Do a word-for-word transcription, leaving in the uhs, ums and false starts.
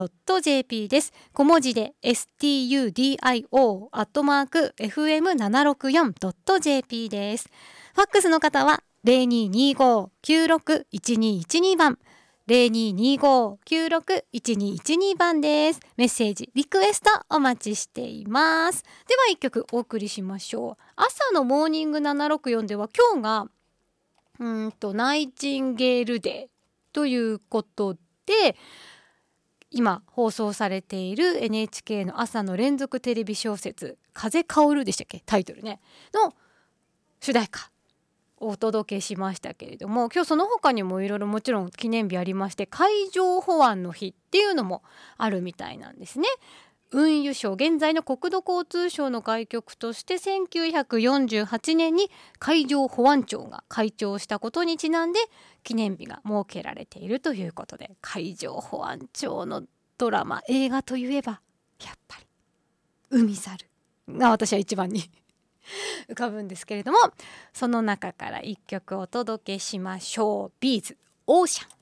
.jp です。小文字で エスティーユーディーアイオー アットマーク エフエムななろくよん ドット ジェーピー です。ファックスの方は ゼロにーにーごー きゅうろく いちにーいちに 番、ゼロにーにーごー きゅうろく いちにーいちに 番です。メッセージリクエストお待ちしています。では一曲お送りしましょう。朝のモーニングななろくよんでは今日がうーんとナイチンゲールデーということで、今放送されている エヌエイチケー の朝の連続テレビ小説風薫るでしたっけ、タイトルねの主題歌をお届けしましたけれども、今日その他にもいろいろもちろん記念日ありまして、海上保安の日っていうのもあるみたいなんですね。運輸省、現在の国土交通省の外局としてせんきゅうひゃくよんじゅうはちねんに海上保安庁が開庁したことにちなんで記念日が設けられているということで、海上保安庁のドラマ映画といえばやっぱり海猿が私は一番に浮かぶんですけれども、その中から一曲お届けしましょう。ビーズオーシャン。